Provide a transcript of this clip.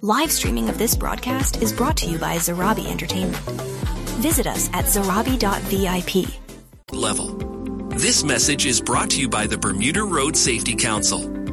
Live streaming of this broadcast is brought to you by Zarabi Entertainment. Visit us at zarabi.vip. Level. This message is brought to you by the Bermuda Road Safety Council.